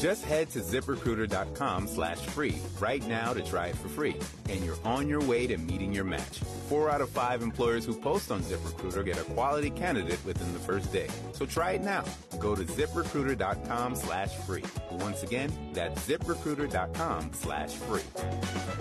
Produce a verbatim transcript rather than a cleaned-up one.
Just head to ZipRecruiter.com slash free right now to try it for free. And you're on your way to meeting your match. Four out of five employers who post on ZipRecruiter get a quality candidate within the first day. So try it now. Go to ZipRecruiter.com slash free. Once again, that's ZipRecruiter.com slash free.